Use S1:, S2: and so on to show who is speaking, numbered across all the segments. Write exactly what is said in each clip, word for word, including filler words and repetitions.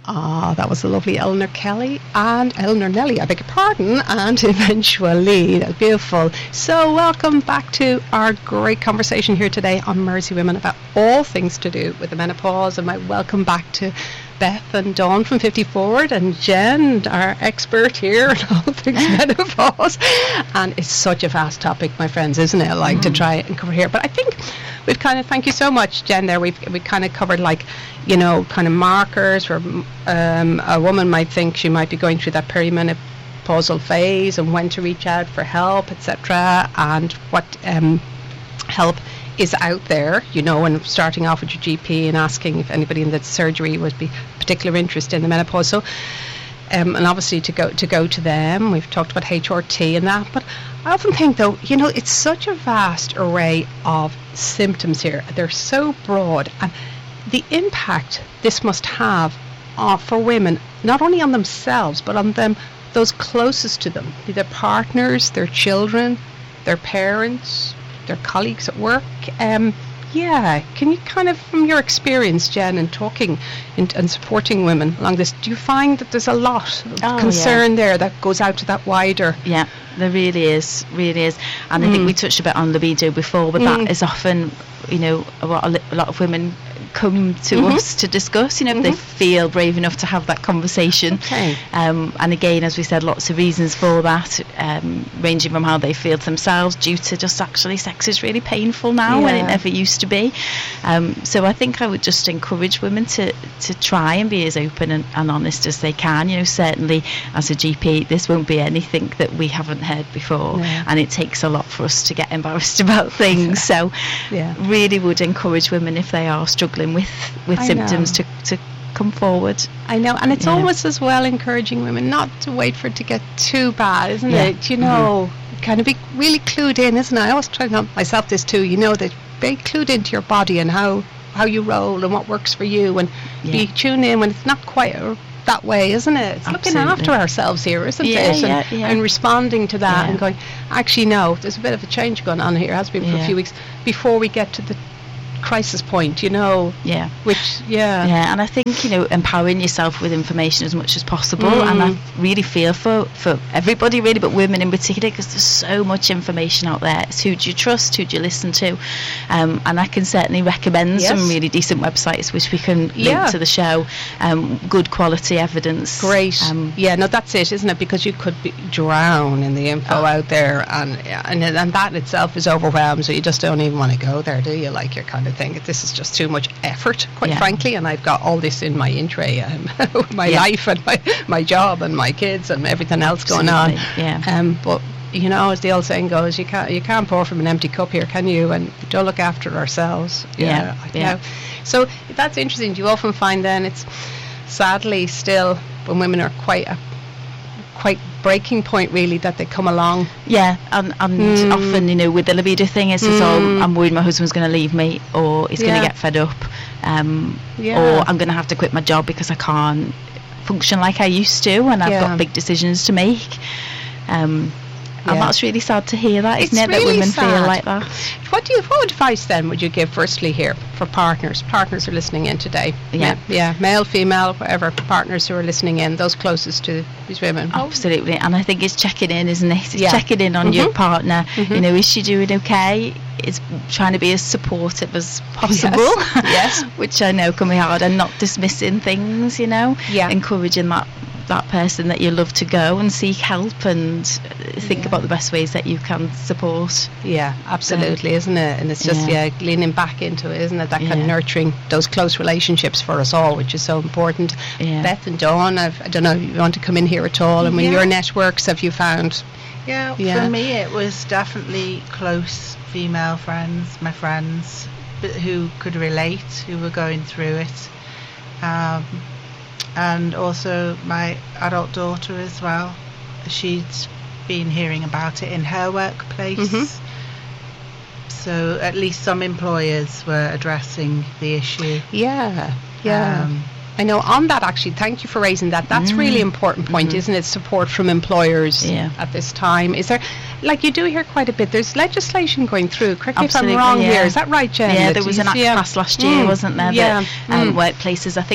S1: Ah, that was the lovely Eleanor Kelly and Eleanor Nelly, I beg your pardon, and eventually. That's beautiful. So welcome back to our great conversation here today on Mersey Women about all things to do with the menopause. And my welcome back to Beth and Dawn from fifty Forward, and Jen, our expert here on all things menopause. And it's such a vast topic, my friends, isn't it? Like mm. to try and cover here. But I think we've kind of, thank you so much, Jen, there. We've, we've kind of covered, like, you know, kind of markers where um, a woman might think she might be going through that perimenopausal phase and when to reach out for help, et cetera, and what um, help is out there, you know, and starting off with your G P and asking if anybody in the surgery would be particular interest in the menopause. So, um, and obviously to go to go to them. We've talked about H R T and that, but I often think, though, you know, it's such a vast array of symptoms here. They're so broad, and the impact this must have uh, for women, not only on themselves, but on them, those closest to them, their partners, their children, their parents, their colleagues at work. Um, yeah, can you kind of, from your experience, Jen, and talking and, and supporting women along this, do you find that there's a lot of
S2: oh,
S1: concern
S2: yeah.
S1: there that goes out to that wider?
S2: Yeah, there really is, really is. And mm. I think we touched a bit on libido before, but mm. that is often, you know, a lot, a lot of women come to mm-hmm. us to discuss, you know, mm-hmm. if they feel brave enough to have that conversation.
S1: Okay.
S2: Um, and again, as we said, lots of reasons for that, um, ranging from how they feel to themselves due to just actually sex is really painful now
S1: yeah.
S2: when it never used to be. Um, so I think I would just encourage women to, to try and be as open and, and honest as they can. You know, certainly as a G P, this won't be anything that we haven't heard before,
S1: no.
S2: and it takes a lot for us to get embarrassed about things. So
S1: yeah.
S2: really would encourage women, if they are struggling with with
S1: I
S2: symptoms,
S1: know.
S2: to to come forward.
S1: I know, and it's
S2: yeah.
S1: almost as well encouraging women not to wait for it to get too bad, isn't
S2: yeah.
S1: it? You know, mm-hmm. kind of be really clued in, isn't it? I always try to tell myself this too, you know, that be clued into your body and how, how you roll and what works for you, and
S2: yeah.
S1: be tuned in when it's not quite a, that way, isn't it? It's
S2: Absolutely.
S1: looking after ourselves here, isn't
S2: yeah,
S1: it? And,
S2: yeah, yeah.
S1: and responding to that
S2: yeah.
S1: and going, actually, no, there's a bit of a change going on here, has been for
S2: yeah.
S1: a few weeks, before we get to the crisis point, you know.
S2: Yeah.
S1: Which, yeah.
S2: Yeah, and I think, you know, empowering yourself with information as much as possible,
S1: Mm.
S2: and I really feel for, for everybody really, but women in particular, because there's so much information out there. It's who do you trust, who do you listen to, um, and I can certainly recommend
S1: Yes.
S2: some really decent websites which we can link
S1: Yeah.
S2: to the show, um, good quality evidence.
S1: Great.
S2: Um,
S1: yeah, no, that's it, isn't it? Because you could be drown in the info
S2: Oh.
S1: out there, and, and and that itself is overwhelmed, so you just don't even want to go there, do you? Like, you're kind of thinking, this is just too much effort, quite
S2: Yeah.
S1: frankly, and I've got all this in my in tray, um, my
S2: Yeah.
S1: life and my, my job and my kids and everything else going on.
S2: Absolutely, yeah.
S1: Um, but, you know, as the old saying goes, you can't you can't pour from an empty cup here, can you? And we don't look after ourselves.
S2: Yeah,
S1: I
S2: yeah.
S1: know. So that's interesting. Do you often find then it's sadly still when women are quite a quite breaking point, really, that they come along?
S2: Yeah, and, and
S1: Mm.
S2: often, you know, with the libido thing, it's just,
S1: Mm.
S2: oh, I'm worried my husband's going to leave me, or he's going
S1: Yeah.
S2: to get fed up, um,
S1: Yeah.
S2: or I'm going to have to quit my job because I can't function like I used to, and I've
S1: Yeah.
S2: got big decisions to make. Um, and
S1: Yeah.
S2: that's really sad to hear that, isn't
S1: It's
S2: it, that
S1: really
S2: women
S1: sad.
S2: feel like that.
S1: What do you, what advice then would you give firstly here for partners? Partners are listening in today.
S2: Yeah.
S1: Ma- yeah, male, female, whatever, partners who are listening in, those closest to these women.
S2: Absolutely, and I think it's checking in, isn't it? It's
S1: Yeah.
S2: checking in on your
S1: Mhm.
S2: partner.
S1: Mhm.
S2: You know, is she doing okay? It's trying to be as supportive as possible.
S1: Yes.
S2: Which I know can be hard, and not dismissing things. You know,
S1: Yeah.
S2: encouraging that that person that you love to go and seek help and think
S1: Yeah.
S2: about the best ways that you can support.
S1: Yeah, absolutely, isn't it? And it's just, yeah,
S2: Yeah.
S1: leaning back into it, isn't it? That kind of
S2: Yeah.
S1: nurturing those close relationships for us all, which is so important.
S2: Yeah.
S1: Beth and Dawn, I've, I don't know if you want to come in here at all. And with
S3: Yeah.
S1: your networks, have you found?
S3: Yeah,
S1: Yeah.
S3: for me it was definitely close female friends, my friends, but who could relate, who were going through it. Um, and also my adult daughter as well. She'd been hearing about it in her workplace.
S1: Mhm.
S3: So at least some employers were addressing the issue.
S1: Yeah, yeah.
S3: Um,
S1: I know on that, actually, thank you for raising that. That's
S2: Mm.
S1: really important point,
S2: Mhm.
S1: isn't it? Support from employers
S2: Yeah.
S1: at this time. Is there, like you do hear quite a bit, there's legislation going through. Correct me if I'm
S2: Absolutely,
S1: wrong
S2: yeah.
S1: here. Is that right, Jen?
S2: Yeah,
S1: That
S2: there was
S1: you
S2: an act
S1: see, uh,
S2: passed last year,
S1: mm,
S2: wasn't there?
S1: Yeah.
S2: That um,
S1: mm.
S2: workplaces, I think,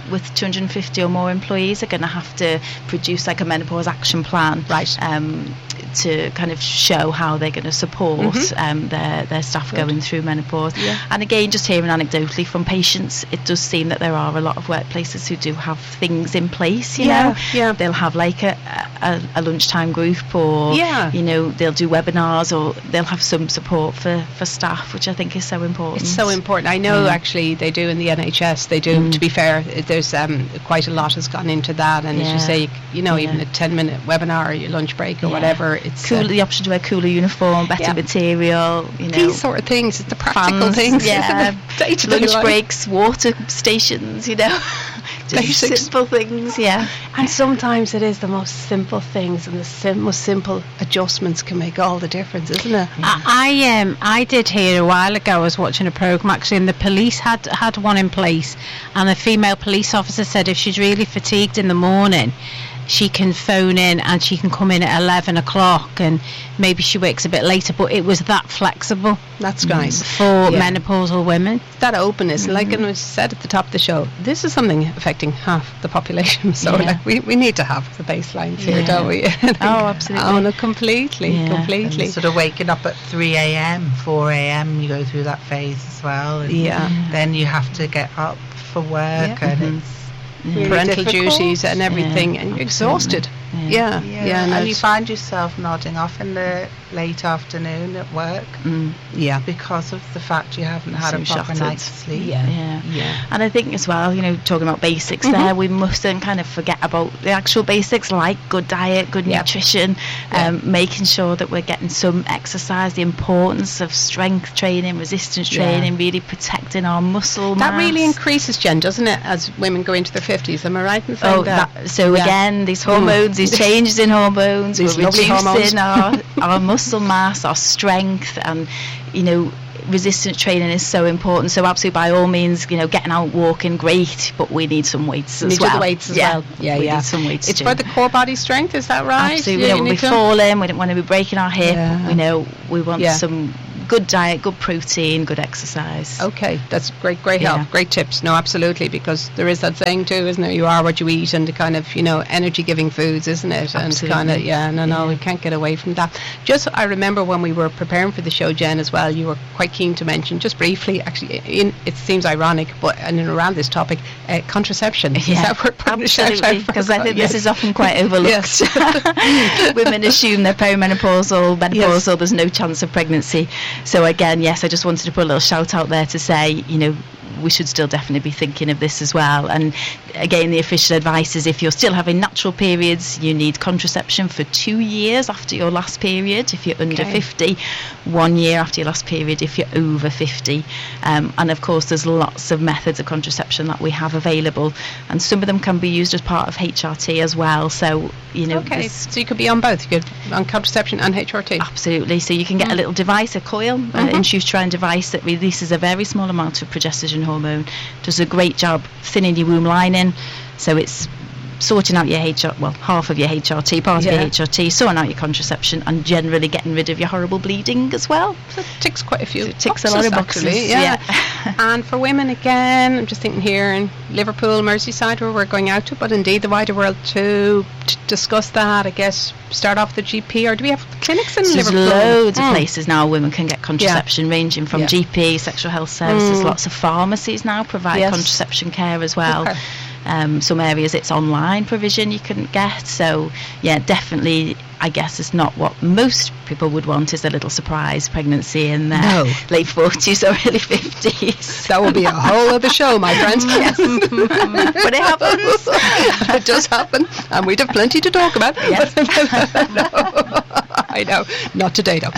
S2: with two hundred fifty or more employees are going to have to produce like a menopause action plan,
S1: right,
S2: um, to kind of show how they're going to support mm-hmm. um, their their staff Good. going through menopause.
S1: Yeah.
S2: And again, just hearing anecdotally from patients, it does seem that there are a lot of workplaces who do have things in place. You
S1: yeah,
S2: know,
S1: yeah.
S2: they'll have like a, a, a lunchtime group, or
S1: yeah.
S2: you know, they'll do webinars, or they'll have some support for, for staff, which I think is so important.
S1: It's so important. I know
S2: yeah.
S1: actually they do in the N H S. They do. Mm. To be fair, there's um, quite a lot has gone into that, and yeah. as you say, you know, yeah. even a ten minute webinar or your lunch break or yeah. whatever. It's
S2: cool.
S1: Uh,
S2: the option to wear cooler uniform, better
S1: yeah.
S2: material. You know,
S1: these sort of things. It's the practical
S2: fans,
S1: things.
S2: Yeah, lunch
S1: life.
S2: breaks, water stations. You know. Just
S1: Basics.
S2: simple things, yeah.
S1: And sometimes it is the most simple things, and the sim- most simple adjustments can make all the difference, isn't it?
S4: Yeah. I um I did hear a while ago. I was watching a program actually, and the police had had one in place, and a female police officer said if she's really fatigued in the morning, she can phone in and she can come in at eleven o'clock, and maybe she wakes a bit later, but it was that flexible.
S1: That's nice.
S4: For
S1: yeah.
S4: menopausal women.
S1: That openness,
S4: Mm-hmm.
S1: like I said at the top of the show, this is something affecting half the population, so
S2: Yeah.
S1: like, we, we need to have the baselines here,
S2: Yeah.
S1: don't we?
S2: Oh, absolutely.
S1: Oh, no, completely,
S2: Yeah.
S1: completely.
S3: And sort of waking up at three a.m, four a.m, you go through that phase as well. And
S1: Yeah.
S3: then you have to get up for work,
S1: Yeah.
S3: and
S2: Mhm.
S3: it's
S2: Yeah.
S1: Parental
S3: difficult.
S1: duties and everything,
S2: Yeah.
S1: and you're exhausted.
S2: Yeah.
S1: Yeah,
S3: yeah,
S1: yeah, no,
S3: and you
S1: it's-
S3: find yourself nodding off in the late afternoon at work
S2: Mm.
S1: yeah.
S3: because of the fact you haven't had
S2: So
S3: a proper
S2: shattered.
S3: night's sleep.
S1: Yeah.
S2: Yeah.
S1: Yeah.
S2: And I think as well, you know, talking about basics
S1: Mhm.
S2: there, we mustn't kind of forget about the actual basics like good diet, good
S1: Yeah.
S2: nutrition,
S1: Yeah.
S2: um, making sure that we're getting some exercise, the importance of strength training, resistance
S1: Yeah.
S2: training, really protecting our muscle
S1: That
S2: mass.
S1: really increases, Jen, doesn't it, as women go into their fifties? Am I right in saying
S2: Oh,
S1: that?
S2: that, so
S1: Yeah.
S2: again, these hormones, these changes in hormones,
S1: These
S2: we're
S1: lovely
S2: reducing
S1: hormones.
S2: our, our muscle mass, our strength, and, you know, resistance training is so important. So absolutely, by all means, you know, getting out walking, great, but we need some weights
S1: You
S2: as
S1: need
S2: well.
S1: the weights as
S2: yeah.
S1: well. Yeah,
S2: we
S1: yeah.
S2: need some weights
S1: It's
S2: too.
S1: for the core body strength, is that right?
S2: Absolutely,
S1: Yeah,
S2: we don't
S1: you
S2: want to be
S1: need to-
S2: falling, we don't want to be breaking our hip.
S1: Yeah.
S2: We know we want
S1: Yeah.
S2: some good diet, good protein, good exercise.
S1: Okay, that's great, great
S2: Yeah.
S1: help, great tips. No, absolutely, because there is that saying too, isn't there? You are what you eat, and the kind of, you know, energy-giving foods, isn't it? And
S2: Absolutely.
S1: kind of, yeah, no, no,
S2: Yeah.
S1: we can't get away from that. Just, I remember when we were preparing for the show, Jen, as well, you were quite keen to mention, just briefly, actually, in, it seems ironic, but and in around this topic, uh, contraception. Is
S2: Yeah,
S1: that what
S2: absolutely, because I think
S1: yes.
S2: this is often quite overlooked. Women assume they're perimenopausal, menopausal,
S1: Yes.
S2: there's no chance of pregnancy. So again, yes, I just wanted to put a little shout out there to say, you know, we should still definitely be thinking of this as well. And again, the official advice is if you're still having natural periods, you need contraception for two years after your last period if you're under
S1: Okay.
S2: fifty, one year after your last period if you're over fifty. Um, and of course, there's lots of methods of contraception that we have available, and some of them can be used as part of H R T as well. So, you know,
S1: Okay,
S2: there's-
S1: so you could be on both. You could on contraception and H R T.
S2: Absolutely. So you can get
S1: Mm.
S2: a little device, a coil,
S1: Mhm.
S2: an intrauterine device that releases a very small amount of progesterone hormone. Does a great job thinning your womb lining. So it's sorting out your H R, well, half of your H R T, part
S1: Yeah.
S2: of your H R T, sorting out your contraception, and generally getting rid of your horrible bleeding as well.
S1: So it ticks quite a few.
S2: So it ticks a
S1: boxes,
S2: lot of boxes,
S1: actually, yeah. And for women, again, I'm just thinking here in Liverpool, Merseyside, where we're going out to, but indeed the wider world too, to discuss that, I guess, start off the G P, or do we have clinics in
S2: So there's
S1: Liverpool?
S2: loads
S1: Mm.
S2: of places now women can get contraception, ranging from
S1: Yeah.
S2: G P, sexual health services.
S1: Mm.
S2: Lots of pharmacies now provide
S1: Yes.
S2: contraception care as well.
S1: Okay.
S2: Um, some areas it's online provision you can get. So yeah, definitely, I guess it's not what most people would want, is a little surprise pregnancy in their
S1: No.
S2: late forties or early fifties.
S1: That will be a whole other show, my friends.
S2: Yes. But it happens.
S1: It does happen, and we'd have plenty to talk about.
S2: Yes.
S1: No. I know, not today though.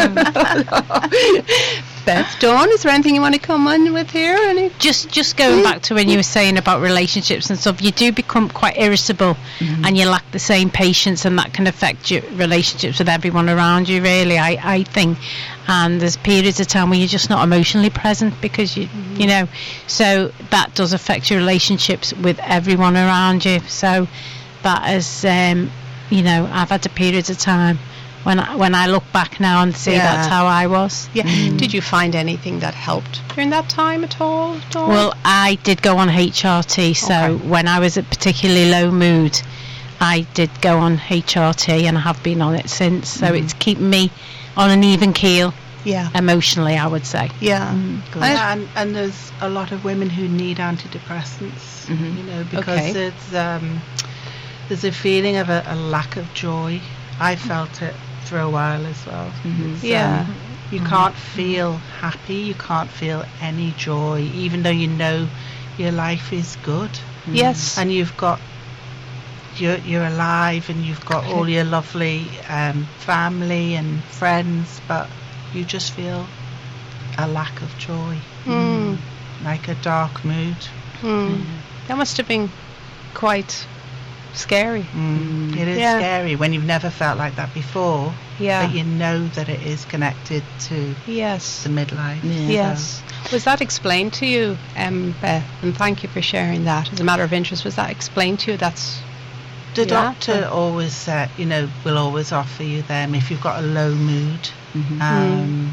S1: Beth, Dawn, is there anything you want to come on with here? Any?
S4: Just just going back to when you were saying about relationships and stuff, you do become quite irritable
S2: Mhm.
S4: and you lack the same patience, and that can affect your relationships with everyone around you, really, I, I think. And there's periods of time where you're just not emotionally present because you you know, so that does affect your relationships with everyone around you. So that is, um, you know, I've had the periods of time when I, when I look back now and see
S1: Yeah.
S4: that's how I was.
S1: Yeah. Did you find anything that helped during that time at all? Dawn?
S4: Well, I did go on H R T, so
S1: Okay.
S4: when I was at particularly low mood, I did go on H R T, and I have been on it since. So it's keeping me on an even keel
S1: yeah.
S4: emotionally, I would say.
S1: Yeah.
S2: Good.
S1: I-
S3: Yeah, and, and there's a lot of women who need antidepressants,
S2: Mhm.
S3: you know, because
S1: Okay.
S3: it's um, there's a feeling of a, a lack of joy. I felt it for a while as well.
S2: Mhm.
S3: It's,
S1: Yeah.
S3: um, you can't feel happy, you can't feel any joy, even though you know your life is good
S1: Yes.
S3: and you've got you're, you're alive and you've got all your lovely um, family and friends, but you just feel a lack of joy,
S1: Mm.
S3: like a dark mood.
S1: Mm. That must have been quite scary.
S3: Mm. It is
S1: Yeah.
S3: scary when you've never felt like that before,
S1: Yeah.
S3: but you know that it is connected to
S1: Yes.
S3: the midlife.
S2: Yeah.
S1: Yes. Was that explained to you, um, Beth? And thank you for sharing that. As a matter of interest, was that explained to you? That's
S3: The
S1: Yeah.
S3: doctor always said, you know, will always offer you them if you've got a low mood.
S2: Mhm.
S3: Um,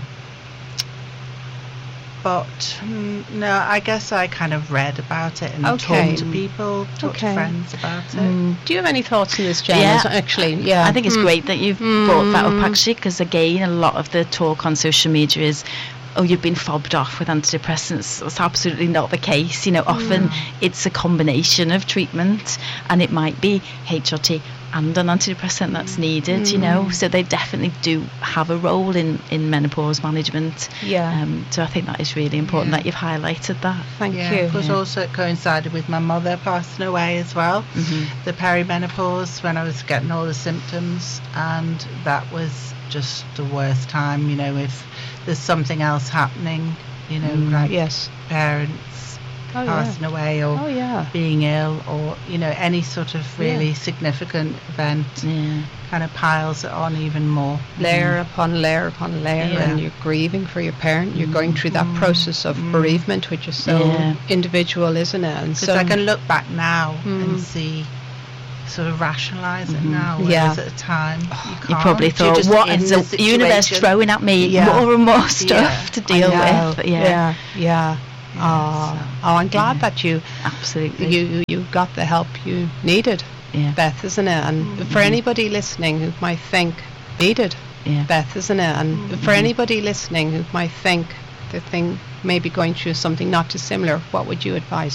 S3: But mm, no, I guess I kind of read about it and
S1: Okay.
S3: talked to people, talked
S1: Okay.
S3: to friends about it.
S2: Mm.
S1: Do you have any thoughts on this, Jen?
S2: Yeah.
S1: As- Actually, yeah.
S2: I think it's
S1: Mm.
S2: great that you've brought that up,
S1: Mm.
S2: actually, because again, a lot of the talk on social media is, oh, you've been fobbed off with antidepressants. That's absolutely not the case. You know, often it's a combination of treatment, and it might be H R T and an antidepressant that's needed. You know, so they definitely do have a role in in menopause management.
S1: Yeah.
S2: Um, so I think that is really important
S3: Yeah.
S2: that you've highlighted that.
S1: Thank
S3: Yeah,
S1: you.
S3: because
S2: Yeah.
S3: also it coincided with my mother passing away as well.
S2: Mhm.
S3: The perimenopause, when I was getting all the symptoms, and that was just the worst time. You know, if there's something else happening, you know,
S2: Mm.
S3: like
S1: Yes.
S3: parents
S1: Oh, yeah.
S3: passing away or
S1: Oh, yeah.
S3: being ill, or you know, any sort of really
S1: Yeah.
S3: significant event,
S2: Yeah.
S3: kind of piles it on even more.
S1: Layer upon layer upon layer,
S3: Yeah.
S1: and you're grieving for your parent. You're going through that process of
S3: Mm.
S1: bereavement, which is so
S2: Yeah.
S1: individual, isn't it? And
S3: Because
S1: so
S3: I can look back now
S1: Mm.
S3: and see, sort of rationalise it
S2: Mhm.
S3: now,
S1: Yeah.
S3: whereas at the time you can't.
S2: You probably
S3: You're
S2: thought,
S3: just
S2: what
S3: in
S2: is
S3: the
S2: the universe
S3: situation.
S2: throwing at me?
S1: Yeah.
S2: More and more stuff
S3: Yeah.
S2: to deal
S1: I know.
S2: with. Yeah,
S1: yeah, yeah.
S3: Yeah,
S1: Oh,
S3: so-
S1: oh, I'm glad
S2: Yeah.
S1: that you
S2: absolutely.
S1: you you got the help you needed,
S2: yeah,
S1: Beth, isn't it? And for anybody listening who might think needed,
S2: yeah.
S1: Beth, isn't it? And for anybody listening who might think the thing may be going through something not dissimilar, what would you advise?